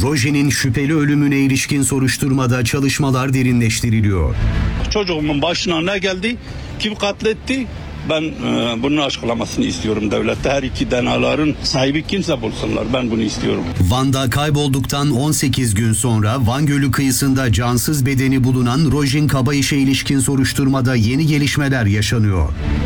Roji'nin şüpheli ölümüne ilişkin soruşturmada çalışmalar derinleştiriliyor. Çocuğumun başına ne geldi? Kim katletti? Ben bunun açıklamasını istiyorum devlette. Her iki DNA'ların sahibi kimse bulsunlar. Ben bunu istiyorum. Van'da kaybolduktan 18 gün sonra Van Gölü kıyısında cansız bedeni bulunan Rojin Kabayiş'e ilişkin soruşturmada yeni gelişmeler yaşanıyor.